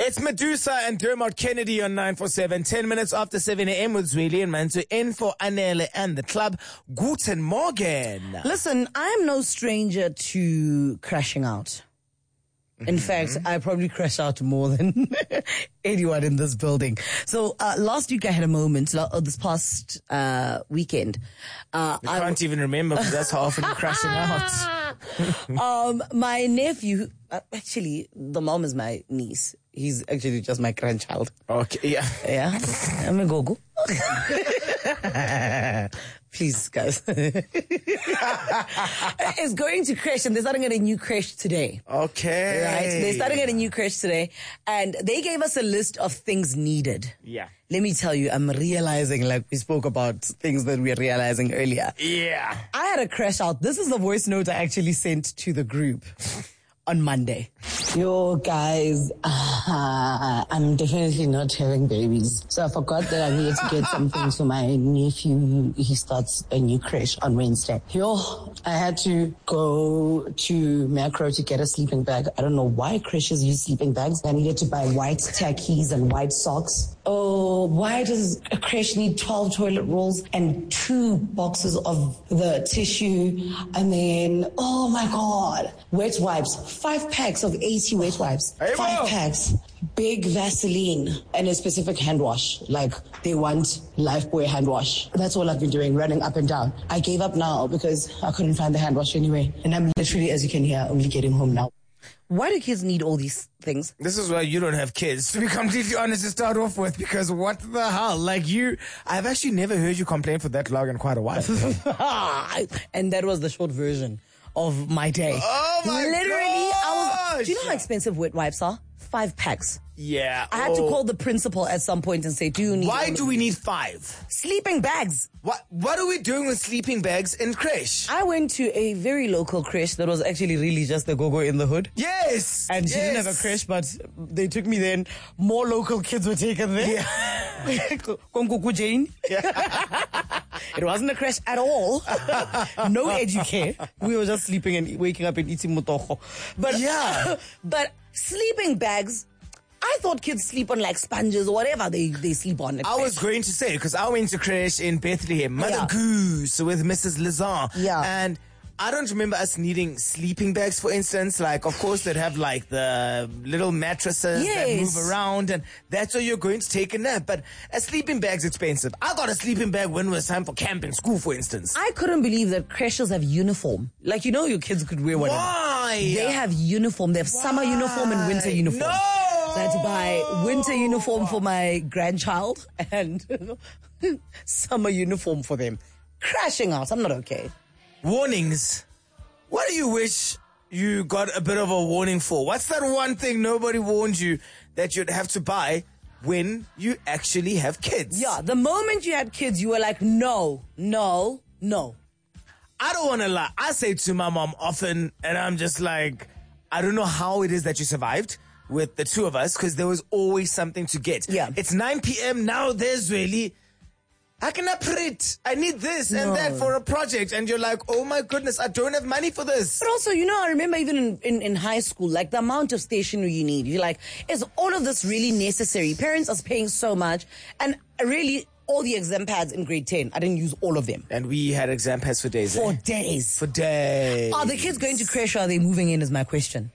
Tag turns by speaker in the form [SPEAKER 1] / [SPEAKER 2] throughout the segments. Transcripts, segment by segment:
[SPEAKER 1] It's Medusa and Dermot Kennedy on 947. 10 minutes after 7 a.m. with Zweli and Mantu in for Anele and the club. Guten Morgen.
[SPEAKER 2] Listen, I'm no stranger to crashing out. In fact, I probably crash out more than anyone in this building. So last week I had a moment, this past weekend.
[SPEAKER 1] I can't even remember because that's how often you're crashing out.
[SPEAKER 2] My nephew, actually, the mom is my niece. He's actually just my grandchild.
[SPEAKER 1] Okay, yeah.
[SPEAKER 2] Yeah, I'm a go-go. Please, guys. It's going to crash, and they're starting at a new crash today.
[SPEAKER 1] Okay.
[SPEAKER 2] Right? They're starting at a new crash today, and they gave us a list of things needed.
[SPEAKER 1] Yeah.
[SPEAKER 2] Let me tell you, I'm realizing, like we spoke about things that we were realizing earlier.
[SPEAKER 1] Yeah.
[SPEAKER 2] I had a crash out. This is the voice note I actually sent to the group on Monday.
[SPEAKER 3] Yo, guys, I'm definitely not having babies. So I forgot that I needed to get something to my nephew. He starts a new creche on Wednesday. Yo, I had to go to Macro to get a sleeping bag. I don't know why creches use sleeping bags. I needed to buy white tackies and white socks. Oh, why does a creche need 12 toilet rolls and 2 boxes of the tissue? And then, oh my God, wet wipes. 5 packs of 80 wet wipes. 5 packs. Big Vaseline and a specific hand wash. Like they want Lifebuoy hand wash. That's all I've been doing, running up and down. I gave up now because I couldn't find the hand wash anyway. And I'm literally, as you can hear, only getting home now.
[SPEAKER 2] Why do kids need all these things?
[SPEAKER 1] This is why you don't have kids, to be completely honest, to start off with, because what the hell? Like I've actually never heard you complain for that long in quite a while.
[SPEAKER 2] And that was the short version of my day.
[SPEAKER 1] Oh my
[SPEAKER 2] Do you know how expensive wet wipes are? 5 packs.
[SPEAKER 1] Yeah.
[SPEAKER 2] I had to call the principal at some point and say, do you need...
[SPEAKER 1] Why do we need 5?
[SPEAKER 2] Sleeping bags.
[SPEAKER 1] What are we doing with sleeping bags in creche?
[SPEAKER 2] I went to a very local creche that was actually really just a go-go in the hood.
[SPEAKER 1] Yes.
[SPEAKER 2] And she didn't have a creche, but they took me there and more local kids were taken there.
[SPEAKER 1] Yeah.
[SPEAKER 2] Konkuku Jane. It wasn't a creche at all. No educare. We were just sleeping and waking up and eating motoho. But
[SPEAKER 1] yeah.
[SPEAKER 2] But sleeping bags, I thought kids sleep on like sponges or whatever they sleep on.
[SPEAKER 1] I was going to say, because I went to creche in Bethlehem, Mother Goose with Mrs. Lazar.
[SPEAKER 2] Yeah.
[SPEAKER 1] And I don't remember us needing sleeping bags, for instance. Like, of course, they'd have like the little mattresses that move around, and that's where you're going to take a nap. But a sleeping bag's expensive. I got a sleeping bag when it was time for camp in school, for instance.
[SPEAKER 2] I couldn't believe that creches have uniform. Like, your kids could wear whatever.
[SPEAKER 1] Why?
[SPEAKER 2] They have uniform. They have summer uniform and winter uniform.
[SPEAKER 1] No!
[SPEAKER 2] So I had to buy winter uniform for my grandchild and summer uniform for them. Crashing out. I'm not okay.
[SPEAKER 1] Warnings. What do you wish you got a bit of a warning for? What's that one thing nobody warned you that you'd have to buy when you actually have kids?
[SPEAKER 2] Yeah, the moment you had kids, you were like, no.
[SPEAKER 1] I don't want to lie. I say to my mom often, and I'm just like, I don't know how it is that you survived with the two of us, because there was always something to get.
[SPEAKER 2] Yeah.
[SPEAKER 1] It's 9 p.m. now. There's really... How can I print? I need this and that for a project. And you're like, oh my goodness, I don't have money for this.
[SPEAKER 2] But also, I remember even in high school, like the amount of stationery you need. You're like, is all of this really necessary? Parents are paying so much. And really, all the exam pads in grade 10, I didn't use all of them.
[SPEAKER 1] And we had exam pads for days.
[SPEAKER 2] For days.
[SPEAKER 1] For days.
[SPEAKER 2] Are the kids going to crash or are they moving in is my question.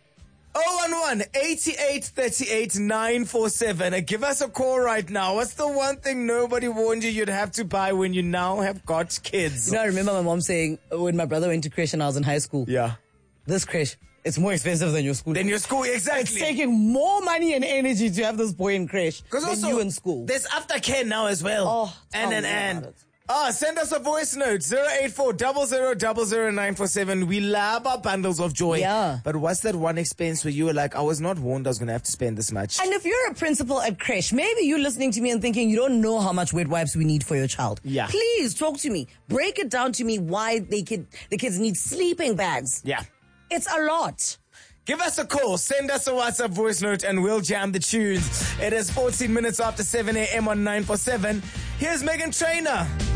[SPEAKER 1] 011-8838-947. Give us a call right now. What's the one thing nobody warned you you'd have to buy when you now have got kids?
[SPEAKER 2] I remember my mom saying when my brother went to creche and I was in high school.
[SPEAKER 1] Yeah.
[SPEAKER 2] This creche, it's more expensive than your school.
[SPEAKER 1] Exactly.
[SPEAKER 2] It's taking more money and energy to have this boy in creche than you in school.
[SPEAKER 1] There's aftercare now as well.
[SPEAKER 2] Oh, and.
[SPEAKER 1] Send us a voice note, 084-0000-947. We love our bundles of joy.
[SPEAKER 2] Yeah.
[SPEAKER 1] But what's that one expense where you were like, I was not warned I was going to have to spend this much?
[SPEAKER 2] And if you're a principal at creche, maybe you're listening to me and thinking you don't know how much wet wipes we need for your child.
[SPEAKER 1] Yeah.
[SPEAKER 2] Please talk to me. Break it down to me why the kids need sleeping bags.
[SPEAKER 1] Yeah.
[SPEAKER 2] It's a lot.
[SPEAKER 1] Give us a call, send us a WhatsApp voice note, and we'll jam the tunes. It is 14 minutes after 7 a.m. on 947. Here's Megan Trainor.